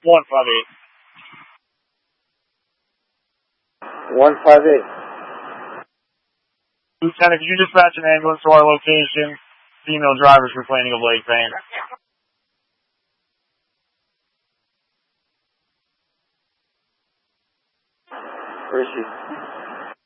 158. 158. Lieutenant, could you dispatch an ambulance to our location? Female drivers complaining of leg pain. Where is she?